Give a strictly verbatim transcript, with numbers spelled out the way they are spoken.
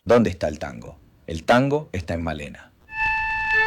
¿Dónde está el tango? El tango está en Malena.